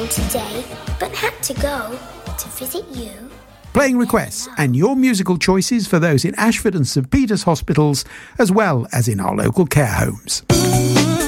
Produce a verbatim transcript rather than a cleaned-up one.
home today, but had to go to visit you. Playing requests and your musical choices for those in Ashford and St Peter's hospitals, as well as in our local care homes.